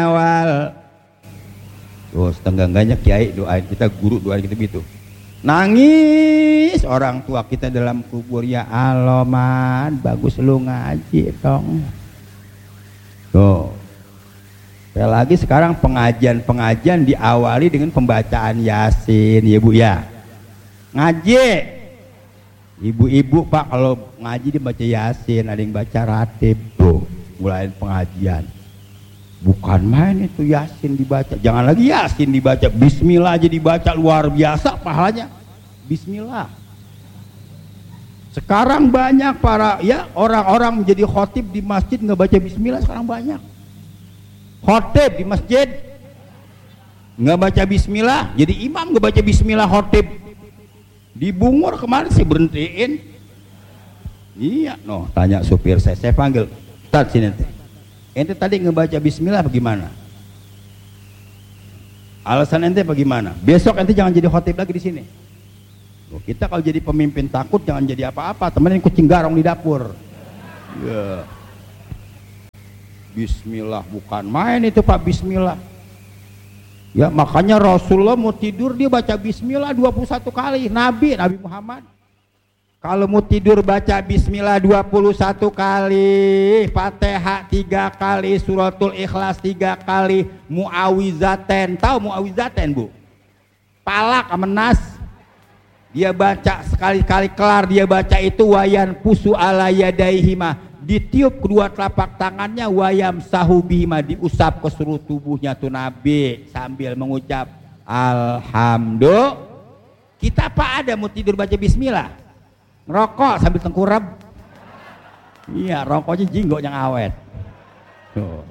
awal. Tuh setengah-enggaknya kiai doain kita, guru doain kita gitu. Nangis orang tua kita dalam kubur, ya Allah man, bagus lu ngaji dong. Tuh. Sekali lagi sekarang pengajian diawali dengan pembacaan Yasin ya Bu ya. Ngaji. Ibu-ibu Pak kalau ngaji dibaca Yasin, ada yang baca ratib tuh, mulai pengajian. Bukan main itu Yasin dibaca. Jangan lagi Yasin dibaca, Bismillah aja dibaca, luar biasa pahalanya. Bismillah. Sekarang banyak para ya orang-orang menjadi khotib di masjid nggak baca Bismillah, sekarang banyak. Khotib di masjid nggak baca Bismillah, jadi imam nggak baca Bismillah, khotib di Bungur kemarin sih berhentiin. Iya, no, tanya supir saya panggil, Ustaz sini ente tadi ngebaca Bismillah bagaimana? Alasan ente bagaimana? Besok ente jangan jadi khotib lagi di sini. Loh, kita kalau jadi pemimpin takut jangan jadi apa-apa, temenin kucing garong di dapur. Yeah. Bismillah bukan main itu Pak, Bismillah. Ya makanya Rasulullah mau tidur dia baca Bismillah 21 kali. Nabi Muhammad kalau mau tidur baca Bismillah 21 kali, Fatihah 3 kali, Suratul Ikhlas 3 kali, Muawizaten. Tahu Muawizaten Bu? Palak sama Nas. Dia baca sekali-kali kelar dia baca itu, wayan pusu ala yadaihima, ditiup kedua telapak tangannya, wayam sahubihima, diusap ke seluruh tubuhnya tuh Nabi sambil mengucap alhamdulillah. Kita apa ada mau tidur baca Bismillah, ngerokok sambil tengkurap. Iya, rokoknya jinggo yang awet tuh.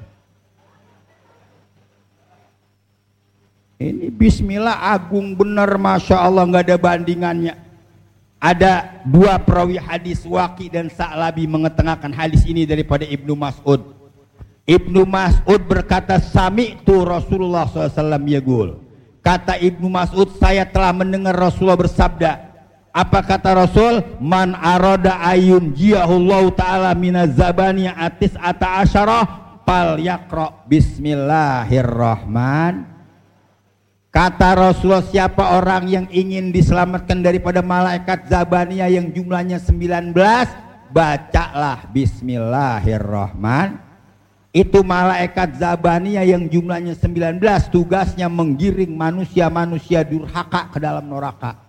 Ini Bismillah agung bener, Masya Allah, nggak ada bandingannya. Ada dua perawi hadis, Waqi dan Sa'labi, mengetengahkan hadis ini daripada Ibnu Mas'ud. Ibnu Mas'ud berkata, sami'tu Rasulullah SAW yaqul. Kata Ibnu Mas'ud, saya telah mendengar Rasulullah bersabda. Apa kata Rasul? Man arada ayun jiyahullahu ta'ala minaz zabani atis ata asyarah fal yaqra bismillahirrahmanirrahim. Kata Rasulullah, siapa orang yang ingin diselamatkan daripada malaikat Zabaniyah yang jumlahnya 19, bacalah Bismillahirrahmanirrahim. Itu malaikat Zabaniyah yang jumlahnya 19, tugasnya menggiring manusia-manusia durhaka ke dalam neraka.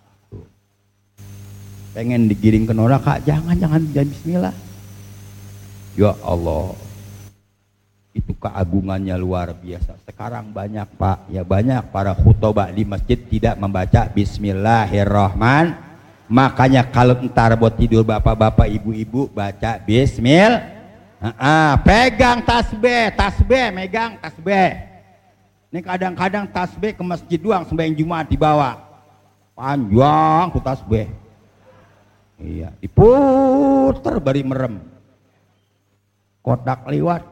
Pengen digiring ke neraka, jangan Bismillah. Ya Allah, itu keagungannya luar biasa. Sekarang banyak Pak, ya banyak para khutbah di masjid tidak membaca Bismillahirrahmanirrahim. Makanya kalau entar buat tidur bapak-bapak ibu-ibu baca Bismillah. Pegang tasbih, megang tasbih. Ini kadang-kadang tasbih ke masjid doang sembahyang Jumat dibawa. Panjang tuh tasbih. Iya, diputer bari merem. Kotak lewat.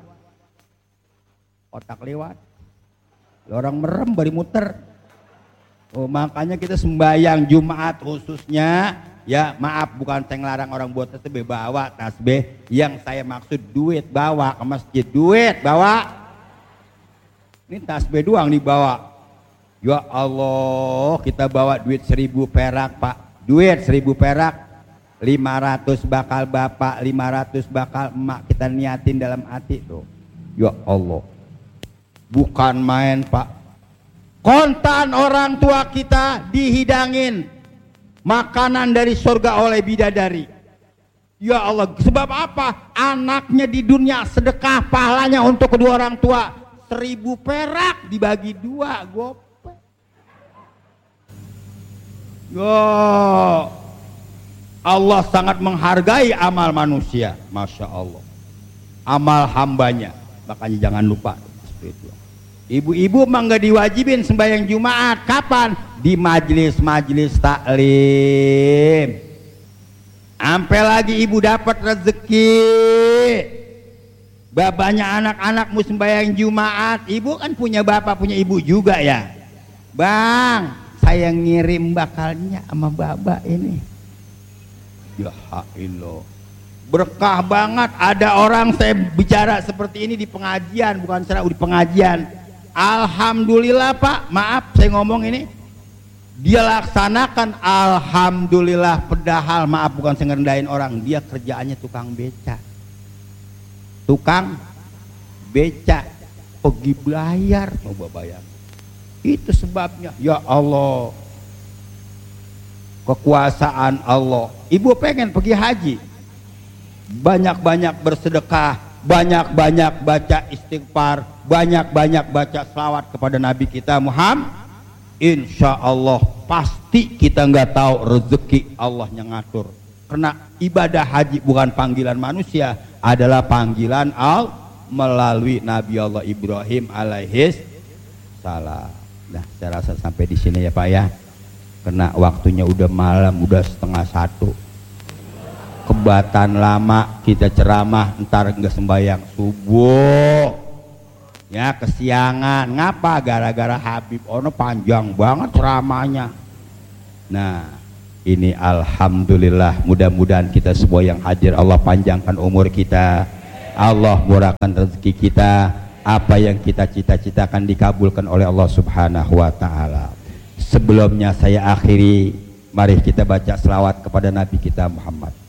Orang merem bari muter. Oh, makanya kita sembahyang Jumat khususnya, ya maaf bukan saya ngelarang orang buat tasbih, bawa tasbih. Yang saya maksud duit bawa ke masjid, duit bawa. Ini tasbih doang dibawa. Ya Allah, kita bawa duit 1000 perak Pak, duit 1000 perak, 500 bakal bapak, 500 bakal emak, kita niatin dalam hati tuh. Ya Allah, bukan main Pak. Kontan orang tua kita dihidangin makanan dari surga oleh bidadari. Ya Allah, sebab apa? Anaknya di dunia sedekah pahalanya untuk kedua orang tua 1000 perak dibagi 2 gope. Yo, Allah sangat menghargai amal manusia, Masya Allah, amal hambanya. Makanya jangan lupa itu. Ibu-ibu mah nggak diwajibin sembahyang Jumat. Kapan? Di majelis-majelis taklim. Ampe lagi ibu dapat rezeki, bapaknya anak-anakmu sembahyang Jumat. Ibu kan punya bapak, punya ibu juga ya. Bang, saya ngirim bakalnya sama bapak ini. Ya Allah, Berkah banget. Ada orang saya bicara seperti ini di pengajian, bukan secara di pengajian. Alhamdulillah Pak, maaf saya ngomong ini. Dia laksanakan alhamdulillah, padahal maaf bukan saya ngerendahin orang, dia kerjaannya tukang beca. Tukang beca, pergi belayar, coba bayang. Itu sebabnya, ya Allah, kekuasaan Allah. Ibu pengen pergi haji, banyak-banyak bersedekah, banyak-banyak baca istighfar, banyak-banyak baca selawat kepada Nabi kita Muhammad. Insya Allah pasti kita nggak tahu rezeki Allah yang ngatur. Karena ibadah haji bukan panggilan manusia, adalah panggilan Allah melalui Nabi Allah Ibrahim alaihis salam. Nah, saya rasa sampai di sini ya Pak ya. Karena waktunya udah malam, udah 12:30. Kebatan lama kita ceramah, ntar nggak sembahyang subuh. Ya kesiangan, ngapa? Gara-gara Habib Ono panjang banget ceramahnya. Nah ini alhamdulillah, mudah-mudahan kita semua yang hadir Allah panjangkan umur kita, Allah murahkan rezeki kita, apa yang kita cita-citakan dikabulkan oleh Allah subhanahu wa ta'ala. Sebelumnya saya akhiri, mari kita baca selawat kepada Nabi kita Muhammad.